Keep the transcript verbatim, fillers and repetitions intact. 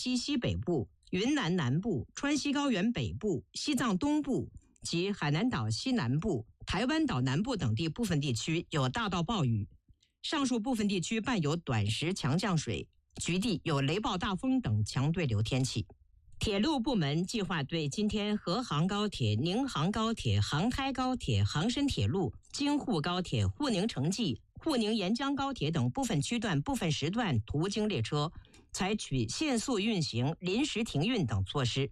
西西北部、云南南部、川西高原北部、西藏东部及海南岛西南部、台湾岛南部等地部分地区有大到暴雨，上述部分地区伴有短时强降水，局地有雷暴大风等强对流天气。铁路部门计划对今天河杭高铁、宁杭高铁、杭开高铁、杭深铁路、京沪高铁、沪宁城际、沪宁沿江高铁等部分区段、部分时段途经列车采取限速运行、临时停运等措施，